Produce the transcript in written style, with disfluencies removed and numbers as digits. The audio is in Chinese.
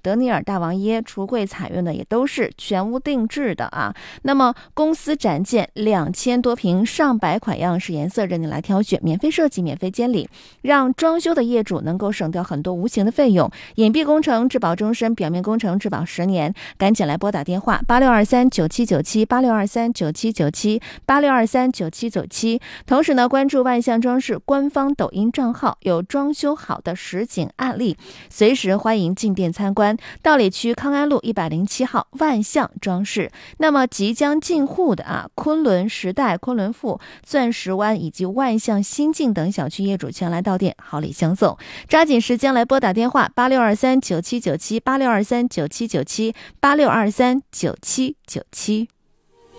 德尼尔大王椰橱柜采用的也都是全屋定制的啊。那么公司展件2000多瓶，上百款样式颜色任你来挑选，免费设计，免费监理，让装修的业主能够省掉很多无形的费用。隐蔽工程质保终身，表面工程质保10年，赶紧来拨打电话862397978623979786239797。同时呢，关注万象装饰官方抖音账号，有装修好的实景案例，随时欢迎进店参观。道里区康安路107号万象装饰。那么即将进户的昆仑时代、昆仑富、钻石湾以及万象新境等小区业主前来到店，好礼相送。抓紧时间来拨打电话862397978623979786239797。